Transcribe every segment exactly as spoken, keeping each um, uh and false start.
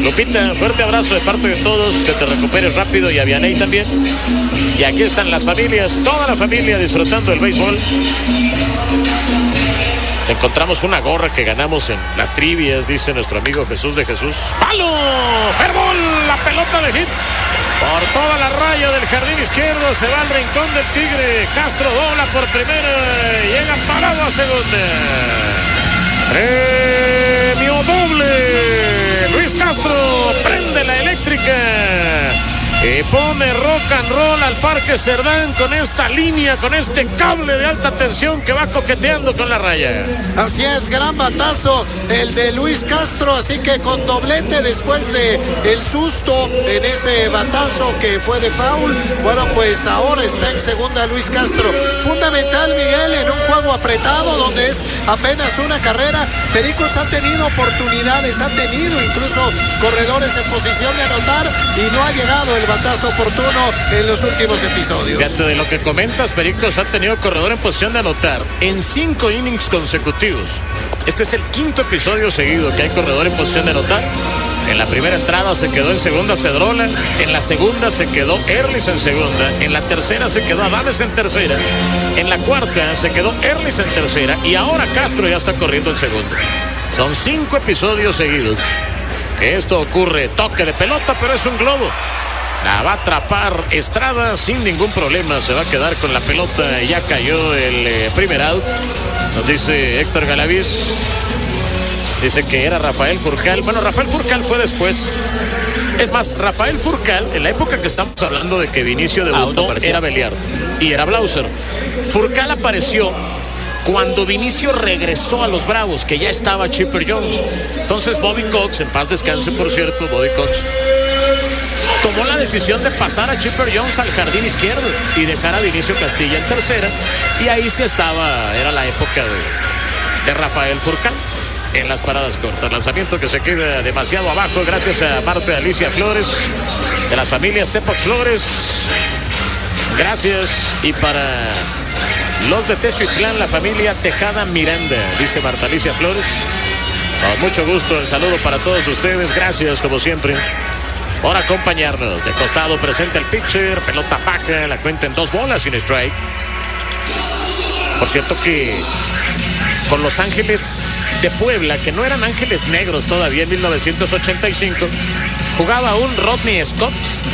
Lupita, fuerte abrazo de parte de todos, que te recuperes rápido, y a Vianey también. Y aquí están las familias, toda la familia disfrutando del béisbol. Encontramos una gorra que ganamos en las trivias, dice nuestro amigo Jesús de Jesús. ¡Palo! ¡Fairball! La pelota de hit por toda la raya del jardín izquierdo, se va al rincón del Tigre. Castro dobla por primera y llega parado a segunda. Premio doble. Luis Castro prende la eléctrica y pone rock and roll al Parque Cerdán con esta línea, con este cable de alta tensión que va coqueteando con la raya. Así es, gran batazo el de Luis Castro, así que con doblete después de el susto en ese batazo que fue de foul. Bueno, pues ahora está en segunda Luis Castro. Fundamental, Miguel, en un juego apretado donde es apenas una carrera. Pericos ha tenido oportunidades, ha tenido incluso corredores en posición de anotar y no ha llegado el batazo oportuno en los últimos episodios. Fíjate, de lo que comentas, Pericos ha tenido corredor en posición de anotar en cinco innings consecutivos. Este es el quinto episodio seguido que hay corredor en posición de anotar. En la primera entrada se quedó en segunda Cedrola, en la segunda se quedó Erlis en segunda, en la tercera se quedó Adames en tercera, en la cuarta se quedó Erlis en tercera y ahora Castro ya está corriendo en segunda. Son cinco episodios seguidos que esto ocurre. Toque de pelota, pero es un globo. La va a atrapar Estrada sin ningún problema. Se va a quedar con la pelota. Ya cayó el eh, primer out. Nos dice Héctor Galaviz. Dice que era Rafael Furcal. Bueno, Rafael Furcal fue después. Es más, Rafael Furcal, en la época que estamos hablando de que Vinicio debutó, ah, era Beliar y era Blauser. Furcal apareció cuando Vinicio regresó a los Bravos, que ya estaba Chipper Jones. Entonces Bobby Cox, en paz descanse por cierto, Bobby Cox, tomó la decisión de pasar a Chipper Jones al jardín izquierdo y dejar a Vinicio Castilla en tercera. Y ahí sí estaba, era la época de, de Rafael Furcal en las paradas cortas. Lanzamiento que se queda demasiado abajo gracias a Marta Alicia Flores, de las familias Tepac Flores. Gracias. Y para los de Teziutlán, la familia Tejada Miranda, dice Marta Alicia Flores. Con mucho gusto, el saludo para todos ustedes. Gracias, como siempre, por acompañarnos. De costado presenta el pitcher, pelota baja, la cuenta en dos bolas sin strike. Por cierto que con Los Ángeles de Puebla, que no eran Ángeles Negros todavía en mil novecientos ochenta y cinco, jugaba un Rodney Scott.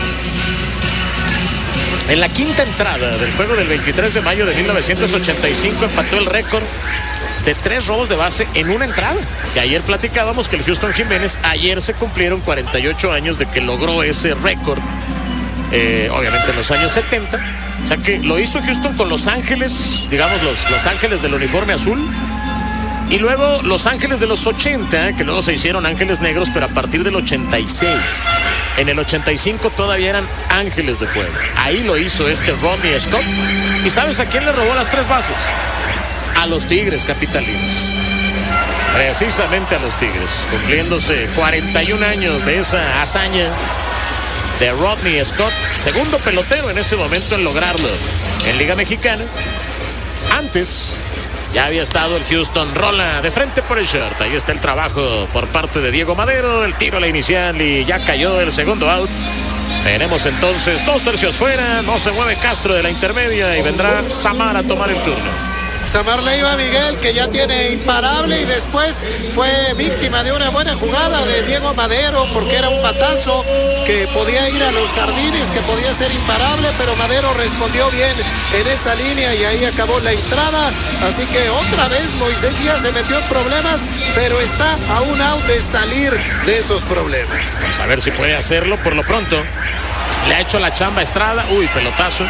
En la quinta entrada del juego del veintitrés de mayo de mil novecientos ochenta y cinco empató el récord de tres robos de base en una entrada. Que ayer platicábamos que el Houston Jiménez, ayer se cumplieron cuarenta y ocho años de que logró ese récord, eh, obviamente en los años setenta. O sea que lo hizo Houston con Los Ángeles, digamos los, los Ángeles del uniforme azul. Y luego Los Ángeles de los ochenta, que luego se hicieron Ángeles Negros, pero a partir del ochenta y seis. En el ochenta y cinco todavía eran Ángeles de Puebla. Ahí lo hizo este Rodney Scott. ¿Y sabes a quién le robó las tres bases? A los Tigres capitalinos. Precisamente a los Tigres, cumpliéndose cuarenta y un años de esa hazaña de Rodney Scott, segundo pelotero en ese momento en lograrlo en Liga Mexicana. Antes ya había estado el Houston, rola de frente por el short. Ahí está el trabajo por parte de Diego Madero, el tiro a la inicial y ya cayó el segundo out. Tenemos entonces dos tercios fuera, no se mueve Castro de la intermedia y vendrá Samar a tomar el turno. Samar Leiva, Miguel, que ya tiene imparable y después fue víctima de una buena jugada de Diego Madero porque era un batazo que podía ir a los jardines, que podía ser imparable, pero Madero respondió bien en esa línea y ahí acabó la entrada. Así que otra vez Moisés Díaz se metió en problemas, pero está a un out de salir de esos problemas. Vamos a ver si puede hacerlo por lo pronto. Le ha hecho la chamba a Estrada. Uy, pelotazo.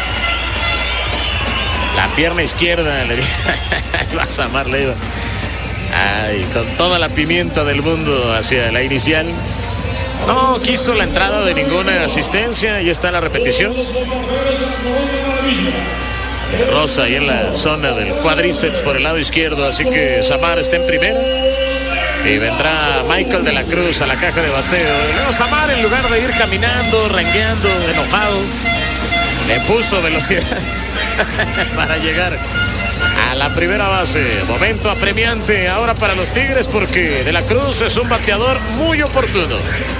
La pierna izquierda le va a Samar Leiva. Ay, con toda la pimienta del mundo hacia la inicial. No quiso la entrada de ninguna asistencia. Y está la repetición. Rosa ahí en la zona del cuádriceps por el lado izquierdo. Así que Samar está en primera. Y vendrá Michael de la Cruz a la caja de bateo. Y luego Samar, en lugar de ir caminando, rengueando, enojado, le puso velocidad para llegar a la primera base. Momento apremiante ahora para los Tigres porque de la Cruz es un bateador muy oportuno.